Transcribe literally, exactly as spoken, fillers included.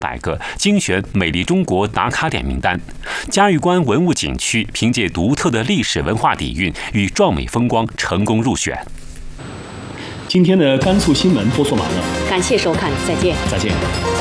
百个精选美丽中国打卡点名单。嘉峪关文物景区凭借独特的历史文化底蕴与壮美风光，成功入选。 今天的甘肃新闻播送完了， 感谢收看，再见， 再见。